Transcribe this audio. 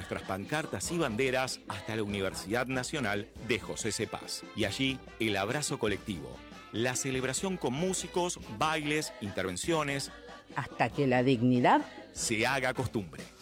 nuestras pancartas y banderas hasta la Universidad Nacional de José C. Paz. Y allí, el abrazo colectivo, la celebración con músicos, bailes, intervenciones, hasta que la dignidad se haga costumbre.